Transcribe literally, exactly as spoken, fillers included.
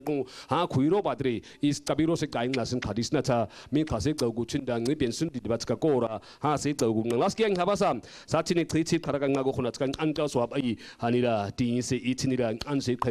ha khuiro badre is kabiro se kaing lasin khadisna cha mi khase tawgu chinda ngi pension di bat ka kora ha se tawgu nglas kyang habasa sa chini thri chi kharaga ngago khuna kan anta swab ai hanira ti se itinira an se